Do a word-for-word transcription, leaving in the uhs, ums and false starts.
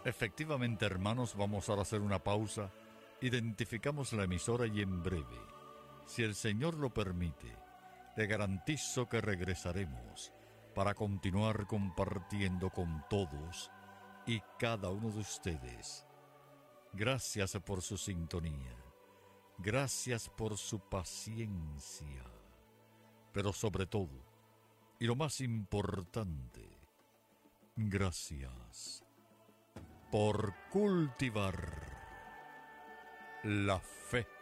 Efectivamente, hermanos, vamos ahora a hacer una pausa. Identificamos la emisora y en breve, si el Señor lo permite, le garantizo que regresaremos para continuar compartiendo con todos y cada uno de ustedes. Gracias por su sintonía. Gracias por su paciencia. Pero sobre todo, y lo más importante, gracias por cultivar la fe.